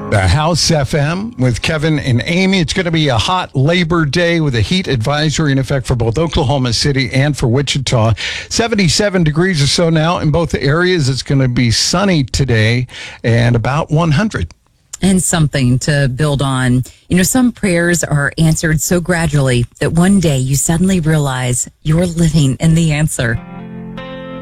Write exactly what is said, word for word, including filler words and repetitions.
The House F M with Kevin and Amy. It's going to be a hot Labor Day with a heat advisory in effect for both Oklahoma City and for Wichita. seventy-seven degrees or so now in both areas. It's going to be sunny today and about one hundred. And something to build on. You know, some prayers are answered so gradually that one day you suddenly realize you're living in the answer.